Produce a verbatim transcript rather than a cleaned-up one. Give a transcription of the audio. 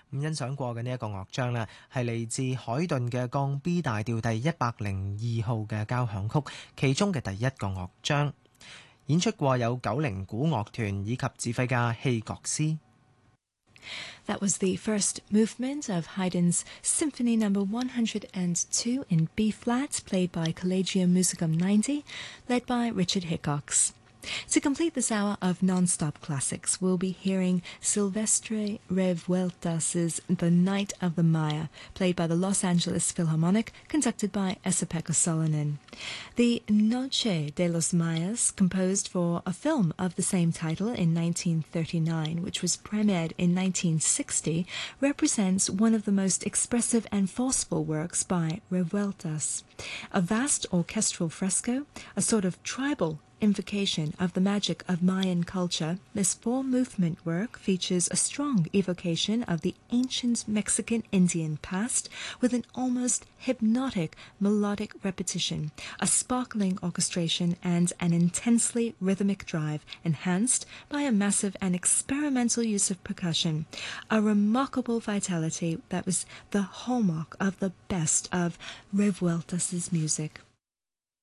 咁欣賞過嘅呢一個樂章呢，係嚟自海頓嘅降 B 大調第一百零二號嘅交響曲，其中嘅第一個樂章。演出過有九零古樂團以及指揮家希各斯。 That was the first movement of Haydn's Symphony Number one hundred two in B flat, played by Collegium Musicum ninety, led by Richard Hickox. To complete this hour of non-stop classics, we'll be hearing Silvestre Revueltas's The Night of the Maya, played by the Los Angeles Philharmonic, conducted by Esa-Pekka Salonen. The Noche de los Mayas, composed for a film of the same title in nineteen thirty-nine, which was premiered in nineteen sixty, represents one of the most expressive and forceful works by Revueltas. A vast orchestral fresco, a sort of tribal invocation of the magic of Mayan culture, this four-movement work features a strong evocation of the ancient Mexican Indian past with an almost hypnotic melodic repetition, a sparkling orchestration, and an intensely rhythmic drive enhanced by a massive and experimental use of percussion, a remarkable vitality that was the hallmark of the best of Revueltas's music.